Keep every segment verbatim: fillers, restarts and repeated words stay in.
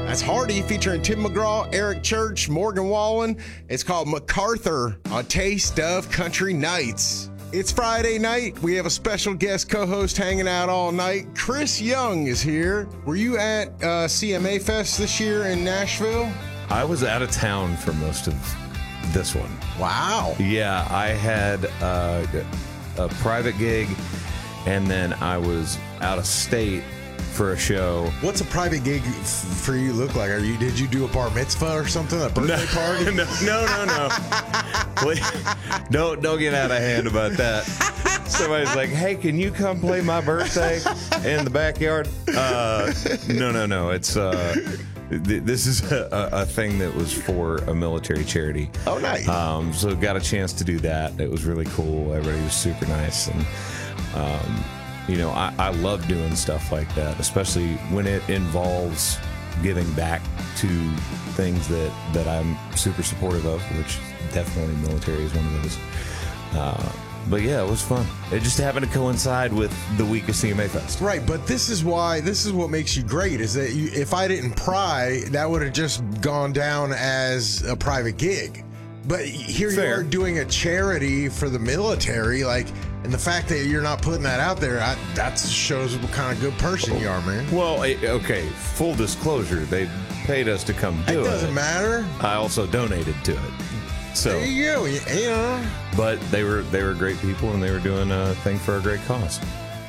That's Hardy featuring Tim McGraw, Eric Church, Morgan Wallen. It's called MacArthur, A Taste of Country Nights. It's Friday night. We have a special guest co-host hanging out all night. Chris Young is here. Were you at uh, C M A Fest this year in Nashville? I was out of town for most of this one. Wow. Yeah, I had uh, a private gig, and then I was out of state for a show. What's a private gig f- for you look like? Are you did you do a bar mitzvah or something? A birthday no, party? No, no, no, no. Please, don't don't get out of hand about that. Somebody's like, "Hey, can you come play my birthday in the backyard?" Uh, no, no, no. It's uh, th- this is a, a thing that was for a military charity. Oh, nice. Um, so got a chance to do that. It was really cool. Everybody was super nice, and um, you know, I, I love doing stuff like that, especially when it involves giving back to things that, that I'm super supportive of, which definitely military is one of those. Uh, but yeah, it was fun. It just happened to coincide with the week of C M A Fest. Right, but this is why, this is what makes you great, is that you, if I didn't pry, that would have just gone down as a private gig. But here Fair. you are doing a charity for the military, like, and the fact that you're not putting that out there, I, that shows what kind of good person you are, man. Well, eh, okay, full disclosure, they paid us to come do It it. doesn't matter. I also donated to it. So, There you go. You, you know. but they were they were great people, and they were doing a thing for a great cause.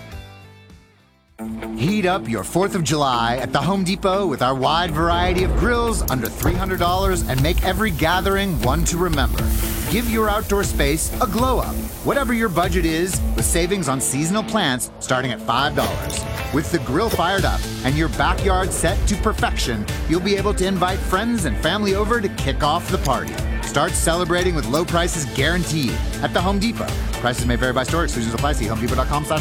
Heat up your fourth of July at the Home Depot with our wide variety of grills under three hundred dollars and make every gathering one to remember. Give your outdoor space a glow up, whatever your budget is, with savings on seasonal plants starting at five dollars. With the grill fired up and your backyard set to perfection, you'll be able to invite friends and family over to kick off the party. Start celebrating with low prices guaranteed at the Home Depot. Prices may vary by store. Exclusions apply. See homedepot dot com slash